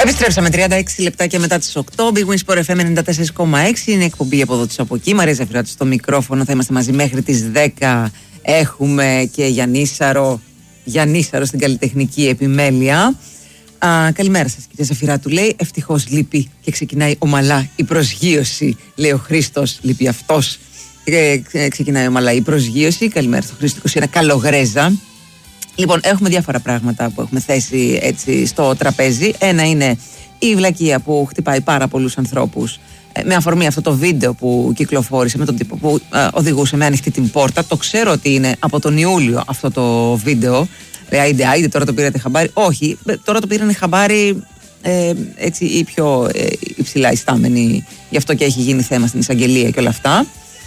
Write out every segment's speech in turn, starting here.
Επιστρέψαμε 36 λεπτάκια μετά τις 8. Big Win Sport FM 94,6. Είναι εκπομπή από εδώ της από εκεί. Μαρία Ζαφυράτη στο μικρόφωνο. Θα είμαστε μαζί μέχρι τις 10. Έχουμε και Γιαννίσαρο στην καλλιτεχνική επιμέλεια. Καλημέρα σας, κυρία Ζαφυράτου. Λέει ευτυχώς λείπει και ξεκινάει ομαλά η προσγείωση. Λέει ο Χρήστος, λείπει αυτός. Ξεκινάει ομαλά η προσγείωση. Καλημέρα στο Χρήστο 21 Καλογρέζα. Λοιπόν, έχουμε διάφορα πράγματα που έχουμε θέσει έτσι στο τραπέζι. Ένα είναι η βλακεία που χτυπάει πάρα πολλούς ανθρώπους. Με αφορμή αυτό το βίντεο που κυκλοφόρησε με τον τύπο που οδηγούσε με ανοιχτή την πόρτα. Το ξέρω ότι είναι από τον Ιούλιο αυτό το βίντεο. Άιντε, τώρα το πήρατε χαμπάρι. Όχι, τώρα το πήρανε χαμπάρι έτσι οι πιο υψηλά ιστάμενοι. Γι' αυτό και έχει γίνει θέμα στην εισαγγελία και όλα αυτά.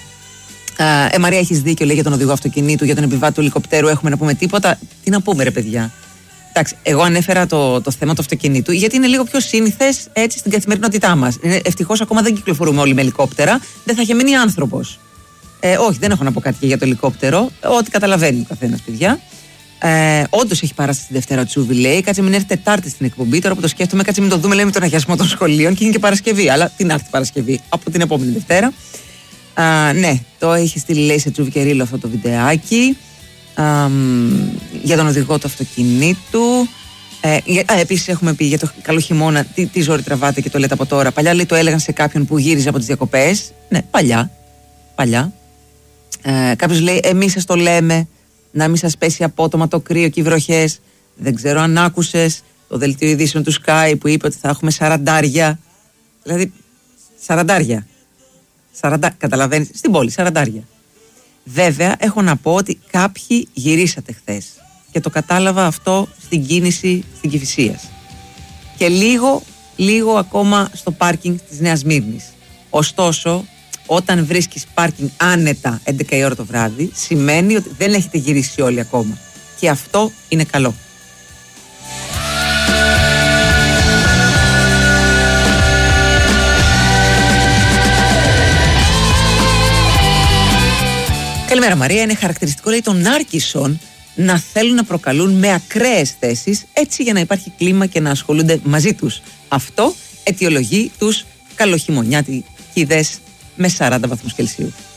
Μαρία, έχεις δίκιο, λέει, για τον οδηγό αυτοκινήτου, για τον επιβάτη του ελικοπτέρου. Έχουμε να πούμε τίποτα? Τι να πούμε, ρε παιδιά. Εντάξει, εγώ ανέφερα το θέμα του αυτοκινήτου γιατί είναι λίγο πιο σύνηθες έτσι στην καθημερινότητά μας. Ευτυχώς ακόμα δεν κυκλοφορούμε όλοι με ελικόπτερα. Δεν θα είχε μείνει άνθρωπος. Όχι, δεν έχω να πω κάτι και για το ελικόπτερο. Ό,τι καταλαβαίνει ο καθένας, παιδιά. Όντως έχει παράσταση τη Δευτέρα Τσούβι, λέει. Κάτσε μην έρθει Τετάρτη στην εκπομπή. Τώρα που το σκέφτομαι, κάτσε μην το δούμε, λέει, με τον αγιασμό των σχολείων και είναι και Παρασκευή. Αλλά την άρθει Παρασκευή από την επόμενη Δευτέρα. Ναι, το έχει στείλει, λέει, σε Τσούβι και Ρίλο αυτό το βιντεάκι. Για τον οδηγό του αυτοκινήτου. Επίσης έχουμε πει για το καλό χειμώνα, τι ζόρι τραβάτε και το λέτε από τώρα. Παλιά, λέει, το έλεγαν σε κάποιον που γύριζε από τις διακοπές. Ναι, παλιά. Κάποιος λέει, εμείς σας το λέμε, να μην σας πέσει απότομα το κρύο και οι βροχές. Δεν ξέρω αν άκουσες το δελτίο ειδήσεων του Sky που είπε ότι θα έχουμε 40. Δηλαδή 40. Καταλαβαίνεις, στην πόλη 40. Βέβαια έχω να πω ότι κάποιοι γυρίσατε χθες και το κατάλαβα αυτό στην κίνηση στην Κηφισίας και λίγο ακόμα στο πάρκινγκ της Νέας Μύρνης. Ωστόσο, όταν βρίσκεις πάρκινγκ άνετα 11 η ώρα το βράδυ, σημαίνει ότι δεν έχετε γυρίσει όλοι ακόμα και αυτό είναι καλό. Καλημέρα, Μαρία. Είναι χαρακτηριστικό, λέει, των Νάρκισσων να θέλουν να προκαλούν με ακραίες θέσεις, έτσι για να υπάρχει κλίμα και να ασχολούνται μαζί τους. Αυτό αιτιολογεί τους καλοχειμωνιάτικηδες με 40 βαθμούς Κελσίου.